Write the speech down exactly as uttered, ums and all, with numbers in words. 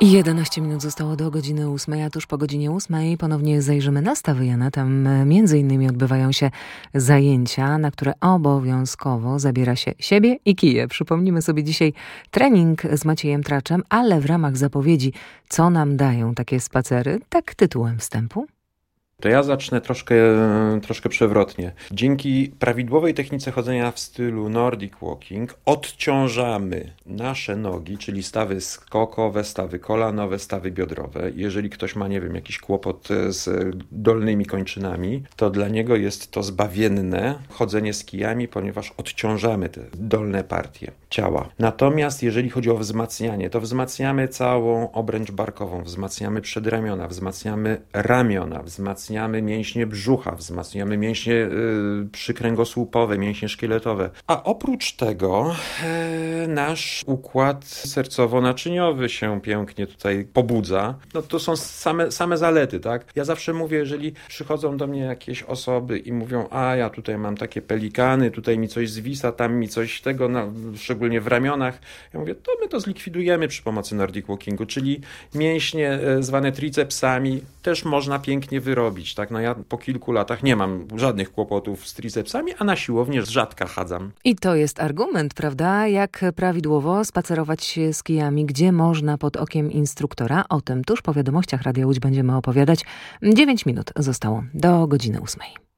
jedenaście minut zostało do godziny ósmej, a tuż po godzinie ósmej ponownie zajrzymy na Stawy Jana. Tam między innymi odbywają się zajęcia, na które obowiązkowo zabiera się siebie i kije. Przypomnimy sobie dzisiaj trening z Maciejem Traczem, ale w ramach zapowiedzi, co nam dają takie spacery, tak tytułem wstępu. To ja zacznę troszkę, troszkę przewrotnie. Dzięki prawidłowej technice chodzenia w stylu Nordic Walking odciążamy nasze nogi, czyli stawy skokowe, stawy kolanowe, stawy biodrowe. Jeżeli ktoś ma, nie wiem, jakiś kłopot z dolnymi kończynami, to dla niego jest to zbawienne chodzenie z kijami, ponieważ odciążamy te dolne partie ciała. Natomiast jeżeli chodzi o wzmacnianie, to wzmacniamy całą obręcz barkową, wzmacniamy przedramiona, wzmacniamy ramiona, wzmacniamy wzmacniamy mięśnie brzucha, wzmacniamy mięśnie y, przykręgosłupowe, mięśnie szkieletowe. A oprócz tego y, nasz układ sercowo-naczyniowy się pięknie tutaj pobudza. No to są same, same zalety, tak? Ja zawsze mówię, jeżeli przychodzą do mnie jakieś osoby i mówią, a ja tutaj mam takie pelikany, tutaj mi coś zwisa, tam mi coś tego, no, szczególnie w ramionach. Ja mówię, to my to zlikwidujemy przy pomocy Nordic Walkingu, czyli mięśnie y, zwane tricepsami też można pięknie wyrobić. Tak, no ja po kilku latach nie mam żadnych kłopotów z tricepsami, a na siłownię rzadko chadzam. I to jest argument, prawda? Jak prawidłowo spacerować z kijami, gdzie można pod okiem instruktora. O tym tuż po wiadomościach Radia Łódź będziemy opowiadać. dziewięć minut zostało do godziny ósmej.